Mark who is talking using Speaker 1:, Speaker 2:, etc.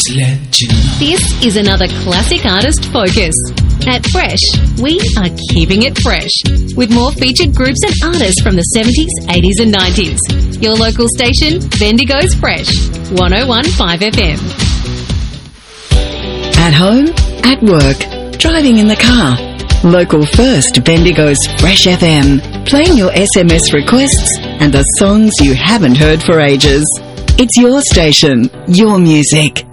Speaker 1: to let you know.
Speaker 2: This is another classic artist focus. At Fresh, we are keeping it fresh with more featured groups and artists from the 70s, 80s and 90s. Your local station, Bendigo's Fresh, 101.5 FM.
Speaker 3: At home, at work, driving in the car. Local first Bendigo's Fresh FM, playing your SMS requests and the songs you haven't heard for ages. It's your station, your music.